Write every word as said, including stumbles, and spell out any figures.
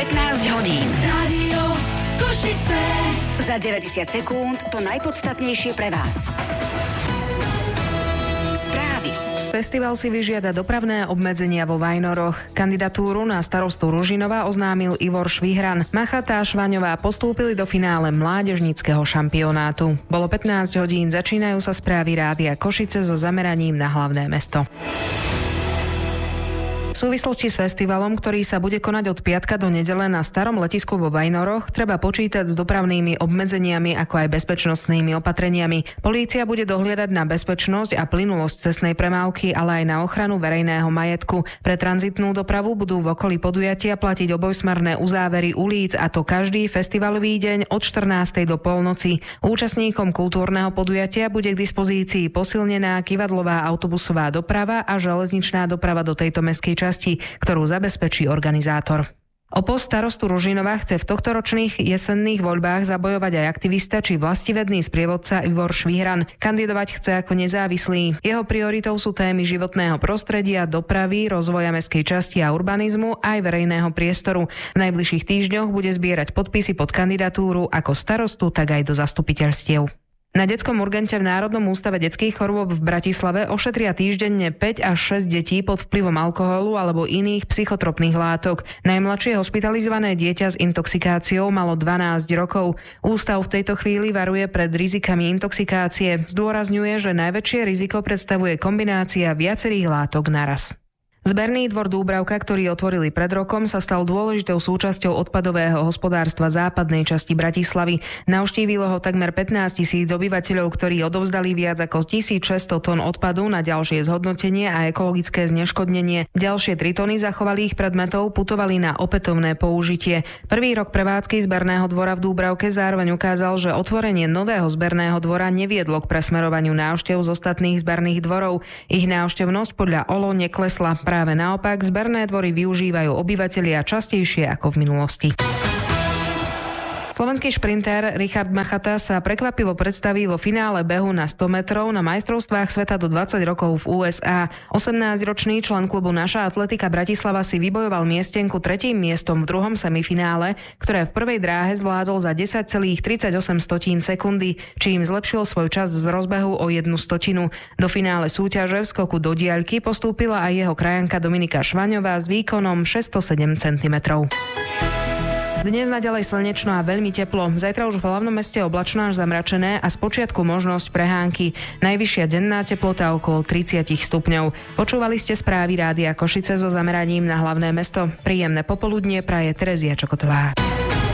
pätnásť hodín. Rádio Košice. Za deväťdesiat sekúnd to najpodstatnejšie pre vás. Správy. Festival si vyžiada dopravné obmedzenia vo Vajnoroch. Kandidatúru na starostu Ružinova oznámil Ivor Švihran. Machata a Švaňová postúpili do finále mládežníckeho šampionátu. Bolo pätnásť hodín, začínajú sa správy Rádia Košice so zameraním na hlavné mesto. V súvislosti s festivalom, ktorý sa bude konať od piatka do nedele na starom letisku vo Vajnoroch, treba počítať s dopravnými obmedzeniami ako aj bezpečnostnými opatreniami. Polícia bude dohliadať na bezpečnosť a plynulosť cestnej premávky, ale aj na ochranu verejného majetku. Pre tranzitnú dopravu budú v okolí podujatia platiť obojsmerné uzávery ulic, a to každý festivalový deň od štrnástej do polnoci. Účastníkom kultúrneho podujatia bude k dispozícii posilnená kivadlová autobusová doprava a železničná doprava do tejto mestskej časti, ktorú zabezpečí organizátor. O post starostu Ružinova chce v tohtoročných jesenných voľbách zabojovať aj aktivista či vlastivedný sprievodca Ivor Švihran. Kandidovať chce ako nezávislý. Jeho prioritou sú témy životného prostredia, dopravy, rozvoja mestskej časti a urbanizmu aj verejného priestoru. V najbližších týždňoch bude zbierať podpisy pod kandidatúru ako starostu, tak aj do zastupiteľstiev. Na detskom urgente v Národnom ústave detských chorôb v Bratislave ošetria týždenne päť až šesť detí pod vplyvom alkoholu alebo iných psychotropných látok. Najmladšie hospitalizované dieťa s intoxikáciou malo dvanásť rokov. Ústav v tejto chvíli varuje pred rizikami intoxikácie. Zdôrazňuje, že najväčšie riziko predstavuje kombinácia viacerých látok naraz. Zberný dvor Dúbravka, ktorý otvorili pred rokom, sa stal dôležitou súčasťou odpadového hospodárstva západnej časti Bratislavy. Navštívilo ho takmer pätnásť tisíc obyvateľov, ktorí odovzdali viac ako tisícšesťsto tón odpadu na ďalšie zhodnotenie a ekologické zneškodnenie. Ďalšie tri tony zachovali ich predmetov putovali na opätovné použitie. Prvý rok prevádzky zberného dvora v Dúbravke zároveň ukázal, že otvorenie nového zberného dvora neviedlo k presmerovaniu návštev z ostatných zberných dvorov. Ich návštevnosť podľa ó el ó neklesla. Práve naopak, zberné dvory využívajú obyvatelia častejšie ako v minulosti. Slovenský šprinter Richard Machata sa prekvapivo predstaví vo finále behu na sto metrov na majstrovstvách sveta do dvadsať rokov v ú es á. osemnásťročný člen klubu Naša atletika Bratislava si vybojoval miestenku tretím miestom v druhom semifinále, ktoré v prvej dráhe zvládol za desať celá tridsaťosem sekundy, čím zlepšil svoj čas z rozbehu o jednu stotinu. Do finále súťaže v skoku do diaľky postúpila aj jeho krajanka Dominika Švaňová s výkonom šesťstosedem centimetrov. Dnes naďalej slnečno a veľmi teplo. Zajtra už v hlavnom meste oblačno až zamračené a spočiatku možnosť prehánky. Najvyššia denná teplota okolo tridsať stupňov. Počúvali ste správy Rádia Košice so zameraním na hlavné mesto. Príjemné popoludnie praje Terezia Čokotová.